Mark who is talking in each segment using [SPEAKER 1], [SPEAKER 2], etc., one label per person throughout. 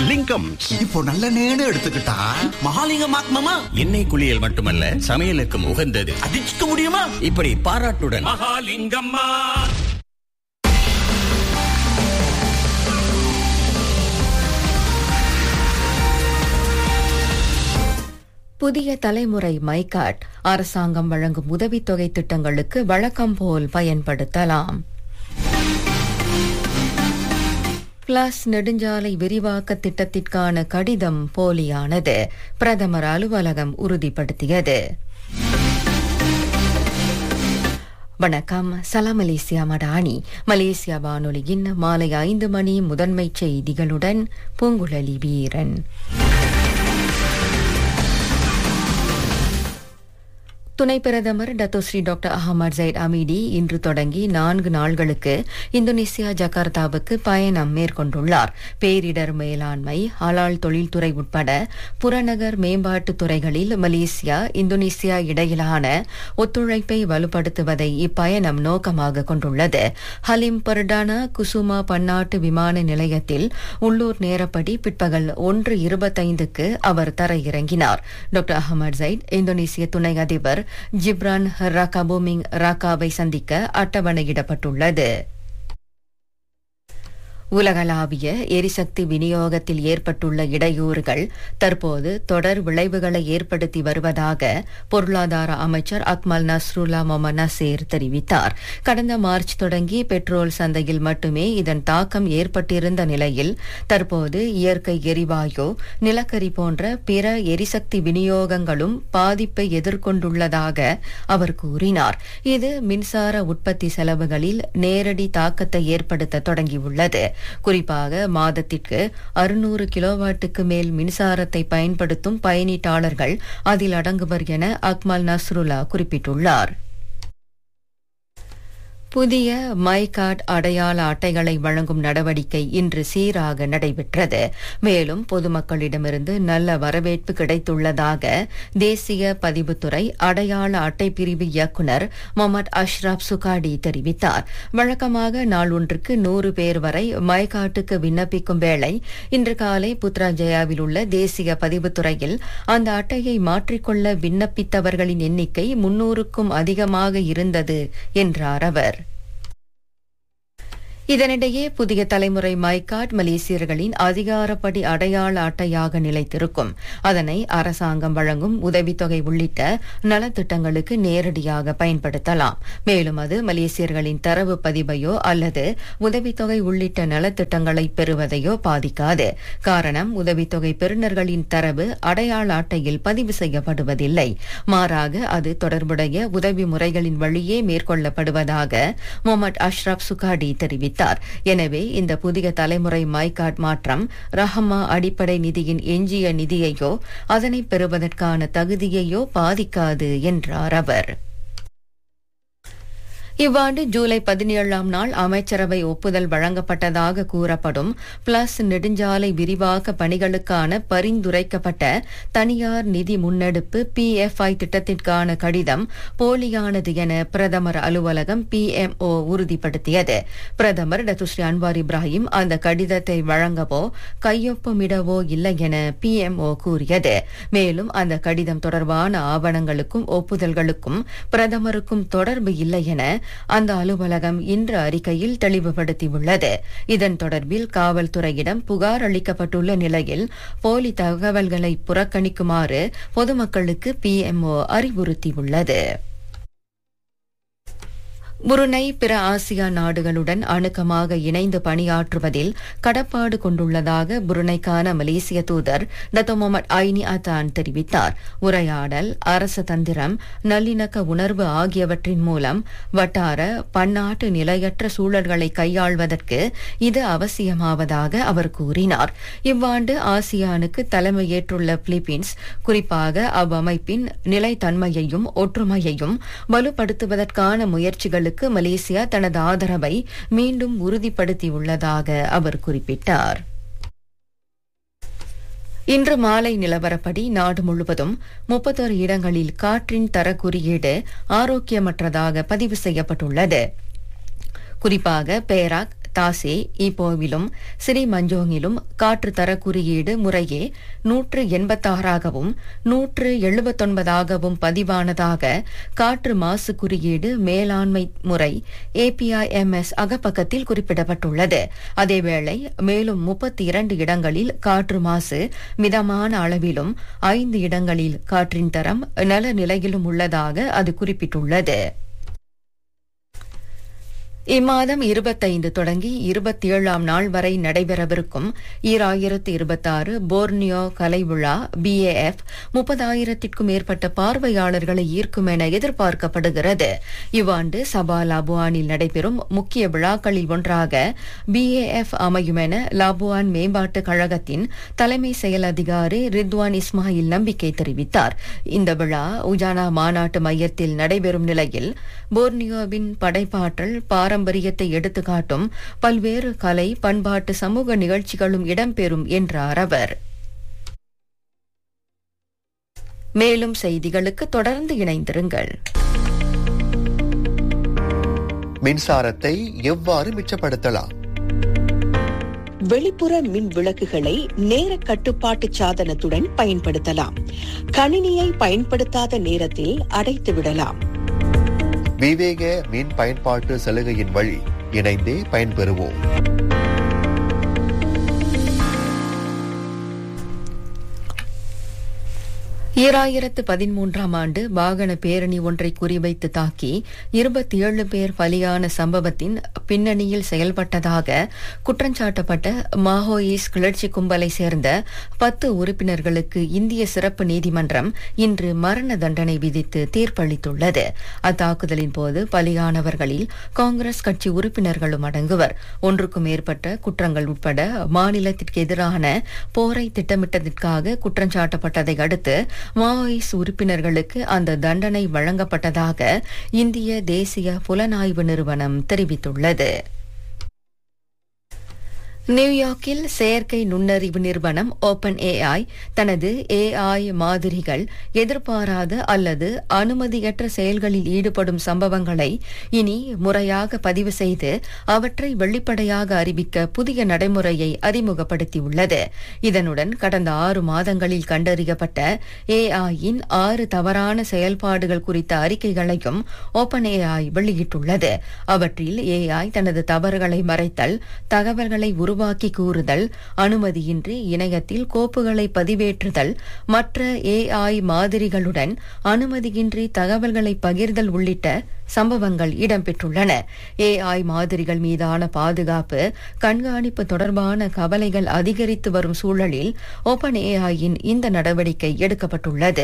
[SPEAKER 1] லிங்கம்ஸ்.
[SPEAKER 2] இப்போ நல்ல நேரம் எடுத்துக்கிட்டா
[SPEAKER 3] மகாலிங்கம் மாமா
[SPEAKER 1] எண்ணெய் குளியல் மட்டுமல்ல, சமையலுக்கும் உகந்தது.
[SPEAKER 3] அடிச்சுக்க முடியுமா?
[SPEAKER 1] இப்படி பாராட்டுடன்
[SPEAKER 3] மகாலிங்கம்மா.
[SPEAKER 4] புதிய தலைமுறை மைகாட் அரசாங்கம் வழங்கும் உதவித்தொகை திட்டங்களுக்கு வழக்கம் போல் பயன்படுத்தலாம். பிளஸ் நெடுஞ்சாலை விரிவாக்க திட்டத்திற்கான கடிதம் போலியானது, பிரதமர் அலுவலகம் உறுதிப்படுத்தியது. வணக்கம், சலாம் மலேசியா மடானி. மலேசியா வானொலியின் மாலை 5 மணி முதன்மை செய்திகளுடன் பூங்குழலி வீரன். துணை பிரதமர் டத்தோஸ்ரீ டாக்டர் அஹமத் ஜைட் அமீடி இன்று தொடங்கி 4 நாள்களுக்கு இந்தோனேசியா ஜகார்த்தாவுக்கு பயணம் மேற்கொண்டுள்ளார். பேரிடர் மேலாண்மை, ஹலால் தொழில்துறை உட்பட புறநகர் மேம்பாட்டு துறைகளில் மலேசியா இந்தோனேசியா இடையிலான ஒத்துழைப்பை வலுப்படுத்துவதை இப்பயணம் நோக்கமாக கொண்டுள்ளது. ஹலிம் பர்டானா குசுமா பன்னாட்டு விமான நிலையத்தில் உள்ளூர் நேரப்படி பிற்பகல் 1:25க்கு அவர் தரையிறங்கினார். டாக்டர் அஹமத் ஜைட் இந்தோனேசிய துணை அதிபர் ஜிப்ரான் ராகாபுமிங் ராகாவை சந்திக்க அட்டவணையிடப்பட்டுள்ளது. உலகளாவிய எரிசக்தி விநியோகத்தில் ஏற்பட்டுள்ள இடையூறுகள் தற்போது தொடர் விளைவுகளை ஏற்படுத்தி வருவதாக பொருளாதார அமைச்சர் அக்மல் நஸ்ருல்லா மொமன் நசீர் தெரிவித்தார். கடந்த மார்ச் தொடங்கி பெட்ரோல் சந்தையில் மட்டுமே இதன் தாக்கம் ஏற்பட்டிருந்த நிலையில் தற்போது இயற்கை எரிவாயு, நிலக்கரி போன்ற பிற எரிசக்தி விநியோகங்களும் பாதிப்பை எதிர்கொண்டுள்ளதாக அவர் கூறினார். இது மின்சார உற்பத்தி செலவுகளில் நேரடி தாக்கத்தை ஏற்படுத்த தொடங்கியுள்ளது. குறிப்பாக மாதத்திற்கு 600 கிலோவாட்டுக்கு மேல் மின்சாரத்தை பயன்படுத்தும் பயனீட்டாளர்கள் அதில் அடங்குவர் என அக்மல் நஸ்ருல்லா குறிப்பிட்டுள்ளார். புதிய மைகாட் அடையாள அட்டைகளை வழங்கும் நடவடிக்கை இன்று சீராக நடைபெற்றது. மேலும் பொதுமக்களிடமிருந்து நல்ல வரவேற்பு கிடைத்துள்ளதாக தேசிய பதிவுத்துறை அடையாள அட்டை பிரிவு இயக்குநர் முகமது அஷ்ரப் சுகாடி தெரிவித்தார். வழக்கமாக நாள் ஒன்றுக்கு 100 பேர் வரை மைகாட்டுக்கு விண்ணப்பிக்கும் வேளை இன்று காலை புத்ராஜயாவில் உள்ள தேசிய பதிவுத்துறையில் அந்த அட்டையை மாற்றிக்கொள்ள விண்ணப்பித்தவர்களின் எண்ணிக்கை 300க்கும் அதிகமாக இருந்தது என்றார் அவர். இதனிடையே புதிய தலைமுறை மைகாட் மலேசியர்களின் அதிகாரப்படி அடையாள அட்டையாக நிலைத்திருக்கும். அதனை அரசாங்கம் வழங்கும் உதவித்தொகை உள்ளிட்ட நலத்திட்டங்களுக்கு நேரடியாக பயன்படுத்தலாம். மேலும் அது மலேசியர்களின் தரவு பதிவையோ அல்லது உதவித்தொகை உள்ளிட்ட நலத்திட்டங்களை பெறுவதையோ பாதிக்காது. காரணம், உதவித்தொகை பெறுநர்களின் தரவு அடையாள அட்டையில் பதிவு செய்யப்படுவதில்லை. மாறாக அது தொடர்புடைய உதவி முறைகளின் வழியே மேற்கொள்ளப்படுவதாக முகமது அஷ்ரப் சுகாடி தெரிவித்தார். எனவே இந்த புதிய தலைமுறை மைகாட் மாற்றம் ரஹமா அடிப்படை நிதியின் எஞ்சிய நிதியையோ அதனை பெறுவதற்கான தகுதியையோ பாதிக்காது என்றார் அவர். இவ்வாண்டு ஜூலை 17ஆம் நாள் அமைச்சரவை ஒப்புதல் வழங்கப்பட்டதாக கூறப்படும் பிளஸ் நெடுஞ்சாலை விரிவாக்க பணிகளுக்கான பரிந்துரைக்கப்பட்ட தனியார் நிதி முன்னெடுப்பு PFI திட்டத்திற்கான கடிதம் போலியானது என பிரதமர் அலுவலகம் PMO உறுதிப்படுத்தியது. பிரதமர் டத்துஸ்ரீ அன்வார் இப்ராஹிம் அந்த கடிதத்தை வழங்கவோ கையொப்பமிடவோ இல்லை என PMO கூறியது. மேலும் அந்த கடிதம் தொடர்பான ஆவணங்களுக்கும் ஒப்புதல்களுக்கும் பிரதமருக்கும் தொடர்பு இல்லை என அந்த அலுவலகம் இன்று அறிக்கையில் தெளிவுபடுத்தியுள்ளது. இதன் தொடர்பில் காவல்துறையிடம் புகார் அளிக்கப்பட்டுள்ள நிலையில் போலி தகவல்களை புறக்கணிக்குமாறு பொதுமக்களுக்கு PMO அறிவுறுத்தியுள்ளது. புருனை பிற ஆசியா நாடுகளுடன் அணுக்கமாக இணைந்து பணியாற்றுவதில் கடப்பாடு கொண்டுள்ளதாக புருனைக்கான மலேசிய தூதர் டத்தோ முகமது ஐனி அதான் தெரிவித்தார். உரையாடல், அரச தந்திரம், நல்லிணக்க உணர்வு ஆகியவற்றின் மூலம் வட்டார பன்னாட்டு நிலையற்ற சூழல்களை கையாள்வதற்கு இது அவசியமாவதாக அவர் கூறினார். இவ்வாண்டு ஆசியானுக்கு தலைமையேற்றுள்ள பிலிப்பீன்ஸ் குறிப்பாக அவ்வமைப்பின் நிலைத்தன்மையையும் ஒற்றுமையையும் வலுப்படுத்துவதற்கான முயற்சிகளுக்கு மலேசியா தனது ஆதரவை மீண்டும் உறுதிப்படுத்தியுள்ளதாக அவர் குறிப்பிட்டார். இன்று மாலை நிலவரப்படி நாடு முழுவதும் 31 இடங்களில் காற்றின் தர குறியீடு ஆரோக்கியமற்றதாக பதிவு செய்யப்பட்டுள்ளது. குறிப்பாக பேராக், தாசே ஈப்போவிலும் சிரி மஞ்சோங்கிலும் காற்று தர குறியீடு முறையே 186ஆகவும் 179ஆகவும் பதிவானதாக காற்று மாசு குறியீடு மேலாண்மை முறை APIMS அகப்பக்கத்தில் குறிப்பிடப்பட்டுள்ளது. அதேவேளை மேலும் 32 இடங்களில் காற்று மாசு மிதமான அளவிலும் 5 இடங்களில் காற்றின் தரம் நல நிலையிலும் உள்ளதாக அது குறிப்பிட்டுள்ளது. இம்மாதம் 25 தொடங்கி 27ஆம் நாள் வரை நடைபெறவிருக்கும் 2026 போர்னியோ கலை விழா BAF 30,000க்கும் மேற்பட்ட பார்வையாளர்களை ஈர்க்கும் என எதிர்பார்க்கப்படுகிறது. இவ்வாண்டு சபா லாபுவானில் நடைபெறும் முக்கிய விழாக்களில் ஒன்றாக BAF அமையும் என லாபுவான் மேம்பாட்டு கழகத்தின் தலைமை செயல் அதிகாரி ரித்வான் இஸ்மாயில் நம்பிக்கை தெரிவித்தார். இந்த விழா உஜானா மாநாட்டு மையத்தில் நடைபெறும் நிலையில் போர்னியோவின் படைப்பாற்றல் பாரம்பரியத்தை எடுத்துக்காட்டும் பல்வேறு கலை பண்பாட்டு சமூக நிகழ்ச்சிகளும் இடம்பெறும் என்றார் அவர். மேலும் செய்திகளுக்கு தொடர்ந்து இணைந்திருங்கள்.
[SPEAKER 2] மின்சாரத்தை எவ்வாறு மிச்சப்படுத்தலாம்?
[SPEAKER 5] வெளிப்புற மின் விளக்குகளை நேர கட்டுப்பாட்டு சாதனத்துடன் பயன்படுத்தலாம். கணினியை பயன்படுத்தாத நேரத்தில் அடைத்து விடலாம்.
[SPEAKER 2] விவேக மின் பயன்பாட்டு சலுகையின் வழி இணைந்தே பயன்பெறுவோம்.
[SPEAKER 4] 2013ஆம் ஆண்டு வாகன பேரணி ஒன்றை குறிவைத்து தாக்கி 27 பேர் பலியான சம்பவத்தின் பின்னணியில் செயல்பட்டதாக குற்றஞ்சாட்டப்பட்ட மாவோயிஸ்ட் கிளர்ச்சி கும்பலை சேர்ந்த 10 உறுப்பினர்களுக்கு இந்திய சிறப்பு நீதிமன்றம் இன்று மரண தண்டனை விதித்து தீர்ப்பளித்துள்ளது. அத்தாக்குதலின் போது பலியானவர்களில் காங்கிரஸ் கட்சி உறுப்பினர்களும் அடங்குவர். ஒன்றுக்கும் மேற்பட்ட குற்றங்கள் உட்பட மாநிலத்திற்கு எதிரான போரை திட்டமிட்டதற்காக குற்றஞ்சாட்டப்பட்டதை அடுத்து மாவோயிஸ்ட் உறுப்பினர்களுக்கு அந்த தண்டனை வழங்கப்பட்டதாக இந்திய தேசிய புலனாய்வு நிறுவனம் தெரிவித்துள்ளது. நியூயார்க்கில் செயற்கை நுண்ணறிவு நிறுவனம் OpenAI தனது AI மாதிரிகள் எதிர்பாராத அல்லது அனுமதியற்ற செயல்களில் ஈடுபடும் சம்பவங்களை இனி முறையாக பதிவு செய்து அவற்றை வெளிப்படையாக அறிவிக்க புதிய நடைமுறையை அறிமுகப்படுத்தியுள்ளது. இதனுடன் கடந்த 6 மாதங்களில் கண்டறியப்பட்ட AI-யின் 6 தவறான செயல்பாடுகள் குறித்த அறிக்கைகளையும் OpenAI வெளியிட்டுள்ளது. அவற்றில் AI தனது தவறுகளை மறைத்தல், தகவல்களை உருவாக்கி கூறுதல், அனுமதியின்றி இணையத்தில் கோப்புகளை பதிவேற்றுதல், மற்ற AI மாதிரிகளுடன் அனுமதியின்றி தகவல்களை பகிர்தல் உள்ளிட்ட சம்பவங்கள் இடம்பெற்றுள்ளன. AI மாதிரிகள் மீதான பாதுகாப்பு கண்காணிப்பு தொடர்பான கவலைகள் அதிகரித்து வரும் சூழலில் OpenAI-யின் இந்த நடவடிக்கை எடுக்கப்பட்டுள்ளது.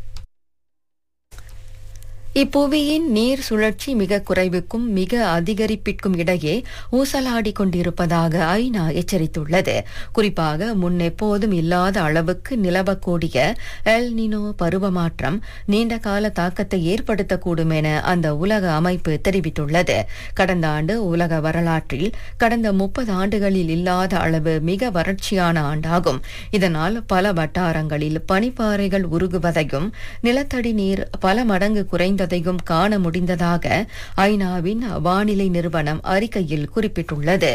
[SPEAKER 4] இப்புவியின் நீர் சுழற்சி மிக குறைவுக்கும் மிக அதிகரிப்பிற்கும் இடையே ஊசலாடி கொண்டிருப்பதாக ஐநா எச்சரித்துள்ளது. குறிப்பாக முன்னெப்போதும் இல்லாத அளவுக்கு நிலவக்கூடிய எல் நினோ பருவமாற்றம் நீண்டகால தாக்கத்தை ஏற்படுத்தக்கூடும் என அந்த உலக அமைப்பு தெரிவித்துள்ளது. கடந்த ஆண்டு உலக வரலாற்றில் கடந்த 30 ஆண்டுகளில் இல்லாத அளவு மிக வறட்சியான ஆண்டாகும். இதனால் பல வட்டாரங்களில் பனிப்பாறைகள் உருகுவதையும் நிலத்தடி நீர் பல மடங்கு குறைந்த காண முடிந்ததாக ஐநாவின் வானிலை நிறுவனம் அறிக்கையில் குறிப்பிட்டுள்ளது.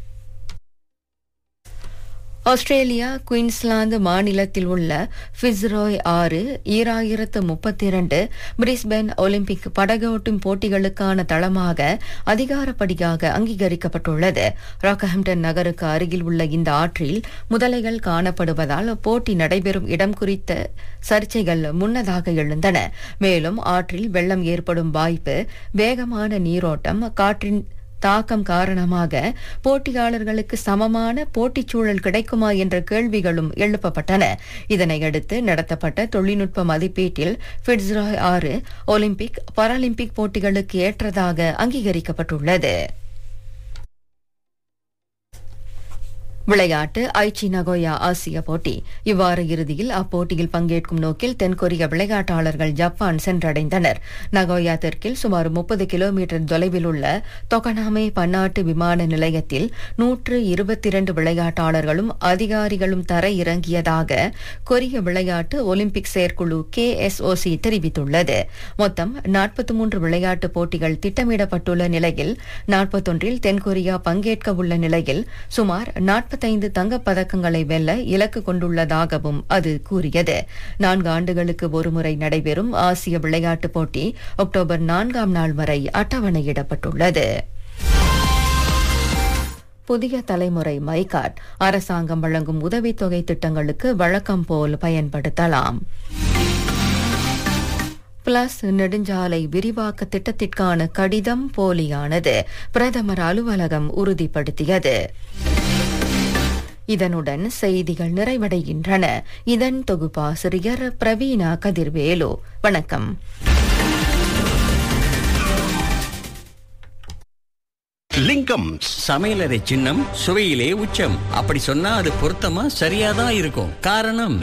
[SPEAKER 4] ஆஸ்திரேலியா குயின்ஸ்லாந்து மாநிலத்தில் உள்ள ஃபிட்ஸ்ராய் ஆறு 2032 பிரிஸ்பேன் ஒலிம்பிக் படகோட்டும் போட்டிகளுக்கான தளமாக அதிகாரப்படியாக அங்கீகரிக்கப்பட்டுள்ளது. ராக்ஹாம்ப்டன் நகருக்கு அருகில் உள்ள இந்த ஆற்றில் முதலைகள் காணப்படுவதால் போட்டி நடைபெறும் இடம் குறித்த சர்ச்சைகள் முன்னதாக எழுந்தன. மேலும் ஆற்றில் வெள்ளம் ஏற்படும் வாய்ப்பு, வேகமான நீரோட்டம், காற்றின் தாக்கம் காரணமாக போட்டியாளர்களுக்கு சமமான போட்டிச் சூழல் கிடைக்குமா என்ற கேள்விகளும் எழுப்பப்பட்டன. இதனையடுத்து நடத்தப்பட்ட தொழில்நுட்ப மதிப்பீட்டில் ஃபிட்ஸ்ராய் ஆறு ஒலிம்பிக் பாராலிம்பிக் போட்டிகளுக்கு ஏற்றதாக அங்கீகரிக்கப்பட்டுள்ளது. விளையாட்டு ஐச்சி நகோயா ஆசிய போட்டி இவ்வாறு இறுதியில் அப்போட்டியில் பங்கேற்கும் நோக்கில் தென்கொரிய விளையாட்டாளர்கள் ஜப்பான் சென்றடைந்தனர். நகோயா தெற்கில் சுமார் 30 கிலோமீட்டர் தொலைவில் உள்ள தொகனாமே பன்னாட்டு விமான நிலையத்தில் 122 விளையாட்டாளர்களும் அதிகாரிகளும் தர இறங்கியதாக கொரிய விளையாட்டு ஒலிம்பிக் செயற்குழு KSOC தெரிவித்துள்ளது. மொத்தம் 43 விளையாட்டு போட்டிகள் திட்டமிடப்பட்டுள்ள நிலையில் 41இல் தென்கொரியா பங்கேற்க உள்ள நிலையில் சுமார் 45 தங்கப் பதக்கங்களை வெல்ல இலக்கு கொண்டுள்ளதாகவும் அது கூறியது. 4 ஆண்டுகளுக்கு ஒருமுறை நடைபெறும் ஆசிய விளையாட்டுப் போட்டி அக்டோபர் 4ஆம் நாள் வரை அட்டவணையிடப்பட்டுள்ளது. புதிய தலைமுறை மைகாட் அரசாங்கம் வழங்கும் உதவித்தொகை திட்டங்களுக்கு வழக்கம் போல் பயன்படுத்தலாம். பிளஸ் நெடுஞ்சாலை விரிவாக்க திட்டத்திற்கான கடிதம் போலியானது, பிரதமர் அலுவலகம் உறுதிப்படுத்தியது. இதனுடன் செய்திகள் நிறைவடைகின்றன. இதன் தொகுப்பாசிரியர் பிரவீணா கதிர்வேலு. வணக்கம்.
[SPEAKER 1] லிங்கம் சமையலறை சின்னம் சுவையிலே உச்சம். அப்படி சொன்னா அது பொருத்தமா சரியாதான் இருக்கும். காரணம்